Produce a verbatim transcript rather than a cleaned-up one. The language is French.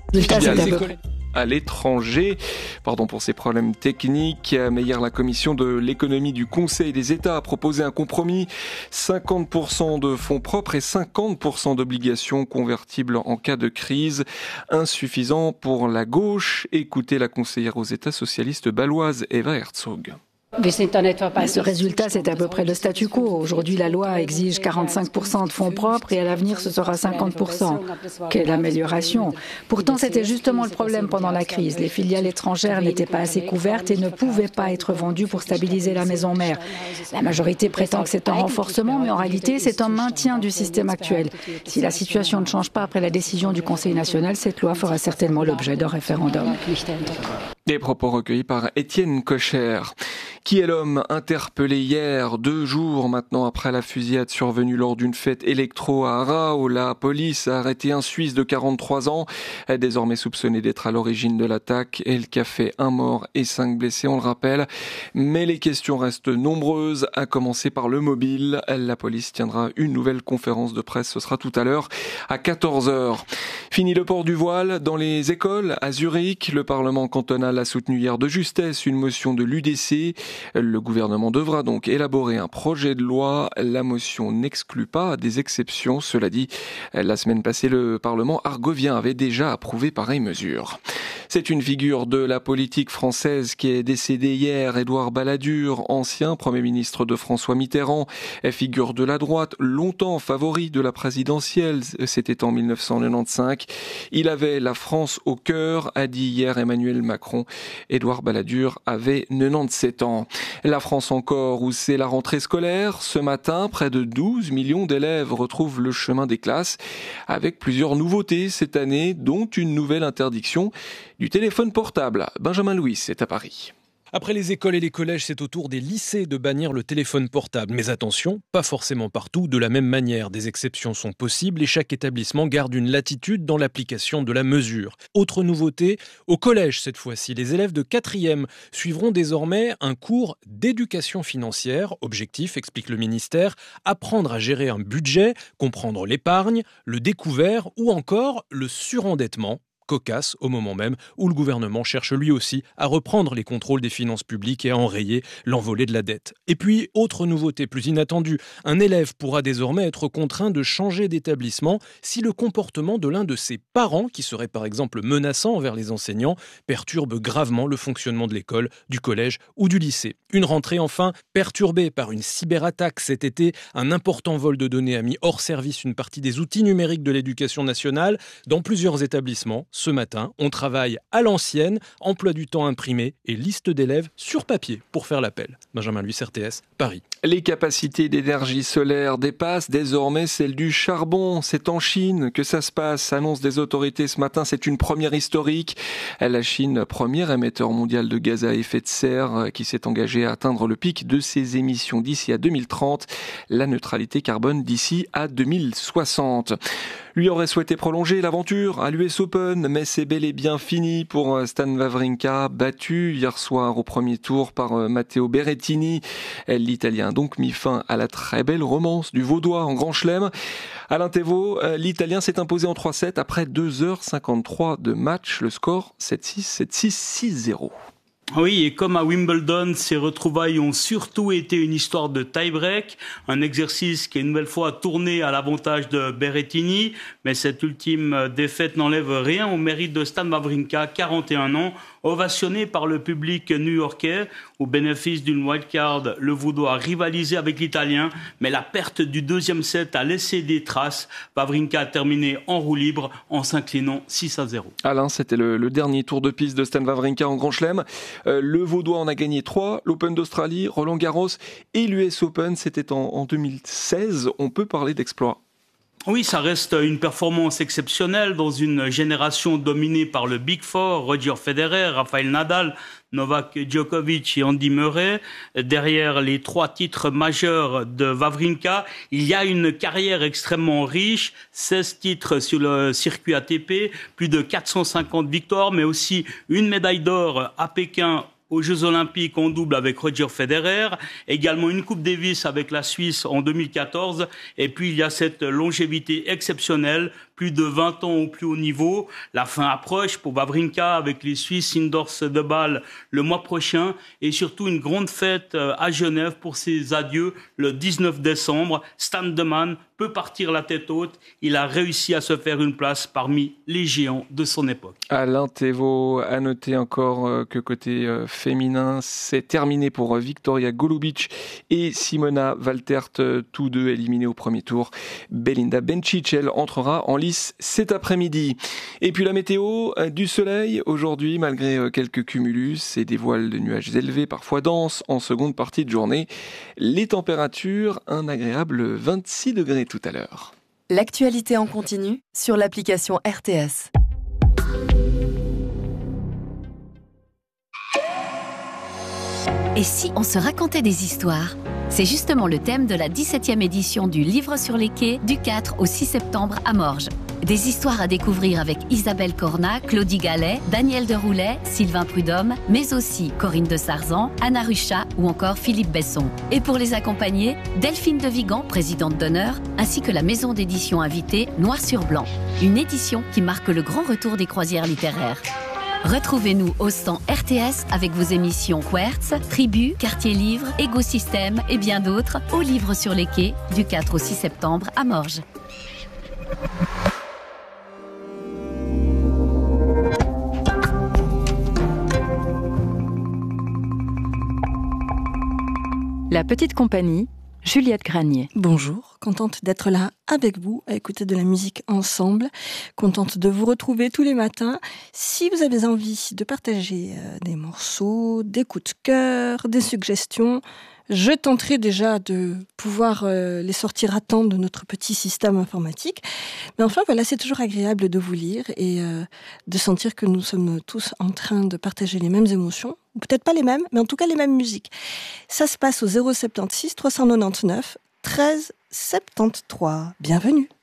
à l'étranger. Pardon pour ces problèmes techniques. Mais hier, la commission de l'économie du Conseil des États a proposé un compromis. cinquante pour cent de fonds propres et cinquante pour cent d'obligations convertibles en cas de crise. Insuffisant pour la gauche. Écoutez la conseillère aux États socialistes bâloise Eva Herzog. Ce résultat, c'est à peu près le statu quo. Aujourd'hui, la loi exige quarante-cinq pour cent de fonds propres et à l'avenir, ce sera cinquante pour cent. Quelle amélioration! Pourtant, c'était justement le problème pendant la crise. Les filiales étrangères n'étaient pas assez couvertes et ne pouvaient pas être vendues pour stabiliser la maison mère. La majorité prétend que c'est un renforcement, mais en réalité, c'est un maintien du système actuel. Si la situation ne change pas après la décision du Conseil national, cette loi fera certainement l'objet d'un référendum. Des propos recueillis par Étienne Kocher. Qui est l'homme interpellé hier, deux jours maintenant après la fusillade survenue lors d'une fête électro à Arras, où la police a arrêté un Suisse de quarante-trois ans, désormais soupçonné d'être à l'origine de l'attaque, et qui a fait un mort et cinq blessés, on le rappelle. Mais les questions restent nombreuses, à commencer par le mobile. La police tiendra une nouvelle conférence de presse, ce sera tout à l'heure, à quatorze heures. Fini le port du voile dans les écoles à Zurich. Le Parlement cantonal a soutenu hier de justesse une motion de l'U D C. Le gouvernement devra donc élaborer un projet de loi. La motion n'exclut pas des exceptions. Cela dit, la semaine passée, le Parlement argovien avait déjà approuvé pareille mesure. C'est une figure de la politique française qui est décédée hier. Édouard Balladur, ancien Premier ministre de François Mitterrand, figure de la droite, longtemps favori de la présidentielle. C'était en mille neuf cent quatre-vingt-quinze. Il avait la France au cœur, a dit hier Emmanuel Macron. Édouard Balladur avait quatre-vingt-dix-sept ans. La France encore, où c'est la rentrée scolaire. Ce matin, près de douze millions d'élèves retrouvent le chemin des classes, avec plusieurs nouveautés cette année, dont une nouvelle interdiction du téléphone portable. Benjamin Louis est à Paris. Après les écoles et les collèges, c'est au tour des lycées de bannir le téléphone portable. Mais attention, pas forcément partout, de la même manière. Des exceptions sont possibles et chaque établissement garde une latitude dans l'application de la mesure. Autre nouveauté, au collège cette fois-ci, les élèves de quatrième suivront désormais un cours d'éducation financière. Objectif, explique le ministère, apprendre à gérer un budget, comprendre l'épargne, le découvert ou encore le surendettement. Cocasse au moment même où le gouvernement cherche lui aussi à reprendre les contrôles des finances publiques et à enrayer l'envolée de la dette. Et puis, autre nouveauté plus inattendue, un élève pourra désormais être contraint de changer d'établissement si le comportement de l'un de ses parents, qui serait par exemple menaçant envers les enseignants, perturbe gravement le fonctionnement de l'école, du collège ou du lycée. Une rentrée enfin perturbée par une cyberattaque cet été. Un important vol de données a mis hors service une partie des outils numériques de l'éducation nationale dans plusieurs établissements. Ce matin, on travaille à l'ancienne, emploi du temps imprimé et liste d'élèves sur papier pour faire l'appel. Benjamin Louis, R T S, Paris. Les capacités d'énergie solaire dépassent désormais celles du charbon. C'est en Chine que ça se passe, annonce des autorités ce matin. C'est une première historique. La Chine, premier émetteur mondial de gaz à effet de serre, qui s'est engagé à atteindre le pic de ses émissions d'ici à deux mille trente. La neutralité carbone d'ici à deux mille soixante. Lui aurait souhaité prolonger l'aventure à l'U S Open, mais c'est bel et bien fini pour Stan Wawrinka, battu hier soir au premier tour par Matteo Berrettini. L'Italien a donc mis fin à la très belle romance du Vaudois en Grand Chelem. Alain Thévault, l'Italien s'est imposé en trois sept après deux heures cinquante-trois de match. Le score sept six, sept six, six zéro. Oui, et comme à Wimbledon, ces retrouvailles ont surtout été une histoire de tie-break, un exercice qui est une nouvelle fois tourné à l'avantage de Berrettini, mais cette ultime défaite n'enlève rien au mérite de Stan Wawrinka, quarante et un ans, ovationné par le public new-yorkais. Au bénéfice d'une wildcard, le Vaudois a rivalisé avec l'Italien, mais la perte du deuxième set a laissé des traces. Wawrinka a terminé en roue libre en s'inclinant six à zéro. Alain, c'était le, le dernier tour de piste de Stan Wawrinka en Grand Chelem. Euh, le Vaudois en a gagné trois, l'Open d'Australie, Roland Garros et l'U S Open, c'était en, en deux mille seize. On peut parler d'exploit. Oui, ça reste une performance exceptionnelle dans une génération dominée par le Big Four, Roger Federer, Rafael Nadal, Novak Djokovic et Andy Murray. Derrière les trois titres majeurs de Wawrinka, il y a une carrière extrêmement riche, seize titres sur le circuit A T P, plus de quatre cent cinquante victoires, mais aussi une médaille d'or à Pékin aux Jeux Olympiques en double avec Roger Federer, également une Coupe Davis avec la Suisse en deux mille quatorze, et puis il y a cette longévité exceptionnelle, plus de vingt ans au plus haut niveau. La fin approche pour Wawrinka avec les Suisses indoors de Bâle le mois prochain et surtout une grande fête à Genève pour ses adieux le dix-neuf décembre. Stan de Man peut partir la tête haute. Il a réussi à se faire une place parmi les géants de son époque. Alain Thévault, à noter encore que côté féminin, c'est terminé pour Victoria Golubic et Simona Valtert, tous deux éliminés au premier tour. Belinda Bencic, elle entrera en lice cet après-midi. Et puis la météo, du soleil aujourd'hui malgré quelques cumulus et des voiles de nuages élevés, parfois denses en seconde partie de journée. Les températures, un agréable vingt-six degrés tout à l'heure. L'actualité en continu sur l'application R T S. Et si on se racontait des histoires ? C'est justement le thème de la dix-septième édition du Livre sur les quais du quatre au six septembre à Morges. Des histoires à découvrir avec Isabelle Cornat, Claudie Gallet, Daniel Deroulet, Sylvain Prudhomme, mais aussi Corinne de Sarzan, Anna Ruchat ou encore Philippe Besson. Et pour les accompagner, Delphine de Vigan, présidente d'honneur, ainsi que la maison d'édition invitée Noir sur Blanc. Une édition qui marque le grand retour des croisières littéraires. Retrouvez-nous au stand R T S avec vos émissions Quertz, Tribu, Quartier Livre, Écosystème et bien d'autres au Livre sur les quais du quatre au six septembre à Morges. La petite compagnie, Juliette Granier. Bonjour, contente d'être là avec vous, à écouter de la musique ensemble, contente de vous retrouver tous les matins. Si vous avez envie de partager euh, des morceaux, des coups de cœur, des suggestions, je tenterai déjà de pouvoir euh, les sortir à temps de notre petit système informatique. Mais enfin, voilà, c'est toujours agréable de vous lire et euh, de sentir que nous sommes tous en train de partager les mêmes émotions. Ou peut-être pas les mêmes, mais en tout cas les mêmes musiques. Ça se passe au zéro sept six trois cent quatre-vingt-dix-neuf treize soixante-treize. Bienvenue.